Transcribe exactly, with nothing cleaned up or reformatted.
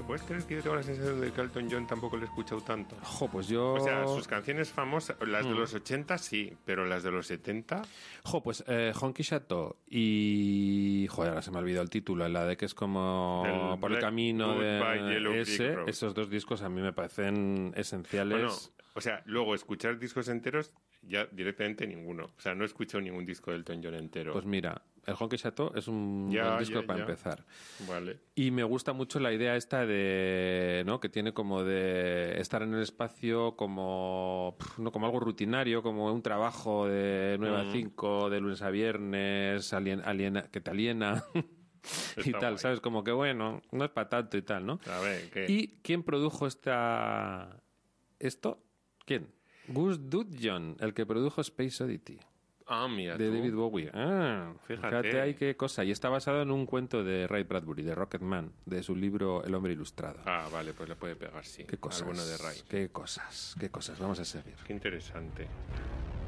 ¿Puedes creer que yo tengo la sensación de que Elton John tampoco lo he escuchado tanto? Jo, pues yo... O sea, sus canciones famosas, las de Mm. los ochenta sí, pero las de los setenta... Jo, pues eh, Honky Chateau y... Joder, ahora se me ha olvidado el título, la de que es como Del por el Black camino Goodbye Yellow de Brick ese, Road. esos dos discos a mí me parecen esenciales. Bueno, o sea, luego escuchar discos enteros, ya directamente ninguno. O sea, no he escuchado ningún disco de Elton John entero. Pues mira, el Honky Chateau es un Ya, buen disco ya, para ya. empezar. Vale. Y me gusta mucho la idea esta de, ¿no? Que tiene como de estar en el espacio como, pf, no como algo rutinario, como un trabajo de nueve Mm. a cinco, de lunes a viernes, alien, aliena, que te aliena y Está tal, guay. ¿sabes? Como que bueno, no es para tanto y tal, ¿no? A ver, ¿qué? ¿Y quién produjo esta esto? ¿Quién? Gus Dudgeon, el que produjo Space Oddity. Ah, mira De tú. David Bowie. Ah, Fíjate. fíjate ahí qué cosa. Y está basado en un cuento de Ray Bradbury, de Rocketman, de su libro El hombre ilustrado. Ah, vale, pues le puede pegar, sí. Qué cosas. Alguno de Ray. Qué cosas, qué cosas. Vamos a seguir. Qué interesante.